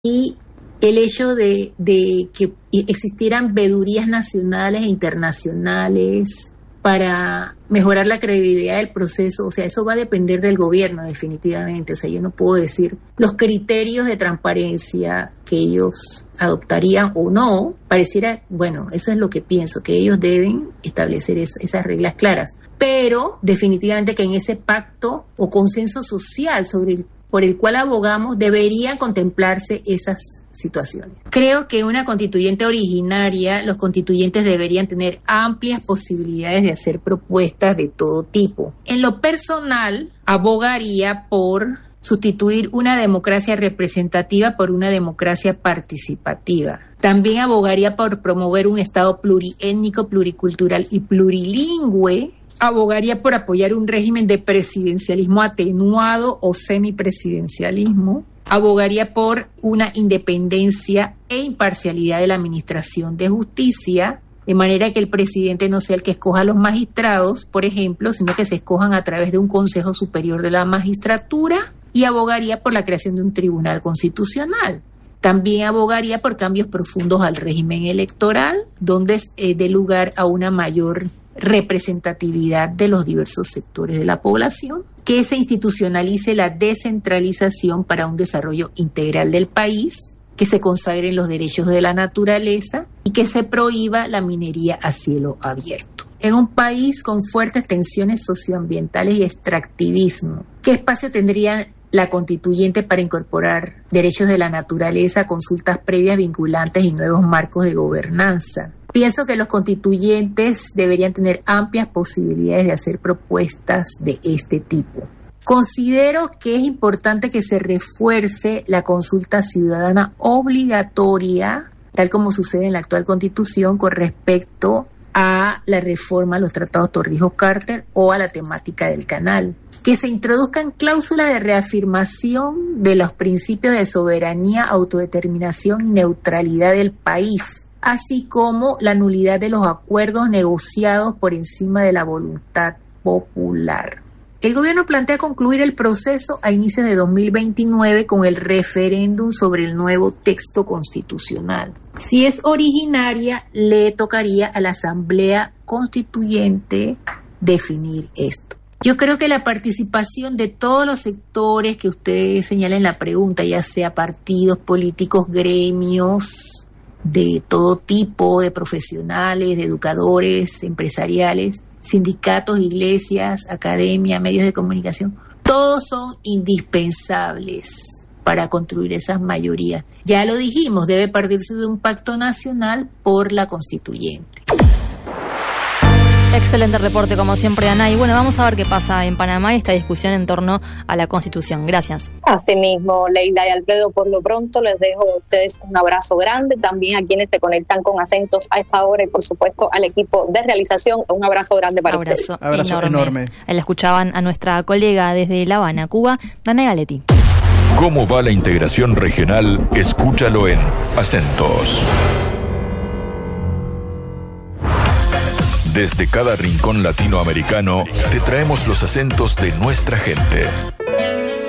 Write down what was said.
y el hecho de que existieran veedurías nacionales e internacionales para mejorar la credibilidad del proceso, o sea, eso va a depender del gobierno definitivamente, o sea, yo no puedo decir los criterios de transparencia que ellos adoptarían o no, pareciera, bueno, eso es lo que pienso, que ellos deben establecer esas reglas claras, pero definitivamente que en ese pacto o consenso social por el cual abogamos deberían contemplarse esas situaciones. Creo que una constituyente originaria, los constituyentes deberían tener amplias posibilidades de hacer propuestas de todo tipo. En lo personal, abogaría por sustituir una democracia representativa por una democracia participativa. También abogaría por promover un Estado pluriétnico, pluricultural y plurilingüe. Abogaría por apoyar un régimen de presidencialismo atenuado o semipresidencialismo. Abogaría por una independencia e imparcialidad de la administración de justicia, de manera que el presidente no sea el que escoja a los magistrados, por ejemplo, sino que se escojan a través de un Consejo Superior de la Magistratura, y abogaría por la creación de un Tribunal Constitucional. También abogaría por cambios profundos al régimen electoral, donde dé lugar a una mayor representatividad de los diversos sectores de la población, que se institucionalice la descentralización para un desarrollo integral del país, que se consagren los derechos de la naturaleza y que se prohíba la minería a cielo abierto. En un país con fuertes tensiones socioambientales y extractivismo, ¿qué espacio tendría la constituyente para incorporar derechos de la naturaleza, consultas previas vinculantes y nuevos marcos de gobernanza? Pienso que los constituyentes deberían tener amplias posibilidades de hacer propuestas de este tipo. Considero que es importante que se refuerce la consulta ciudadana obligatoria, tal como sucede en la actual Constitución, con respecto a la reforma a los tratados Torrijos-Carter o a la temática del canal. Que se introduzcan cláusulas de reafirmación de los principios de soberanía, autodeterminación y neutralidad del país, así como la nulidad de los acuerdos negociados por encima de la voluntad popular. El gobierno plantea concluir el proceso a inicios de 2029 con el referéndum sobre el nuevo texto constitucional. Si es originaria, le tocaría a la Asamblea Constituyente definir esto. Yo creo que la participación de todos los sectores que ustedes señalan en la pregunta, ya sea partidos políticos, gremios de todo tipo, de profesionales, de educadores, empresariales, sindicatos, iglesias, academia, medios de comunicación, todos son indispensables para construir esas mayorías. Ya lo dijimos, debe partirse de un pacto nacional por la constituyente. Excelente reporte, como siempre, Ana. Y bueno, vamos a ver qué pasa en Panamá y esta discusión en torno a la Constitución. Gracias. Así mismo, Leila y Alfredo, por lo pronto les dejo a ustedes un abrazo grande, también a quienes se conectan con acentos a esta hora y por supuesto al equipo de realización, un abrazo grande para ustedes. Abrazo enorme. La escuchaban a nuestra colega desde La Habana, Cuba, Dana Galetti. ¿Cómo va la integración regional? Escúchalo en Acentos. Desde cada rincón latinoamericano te traemos los acentos de nuestra gente.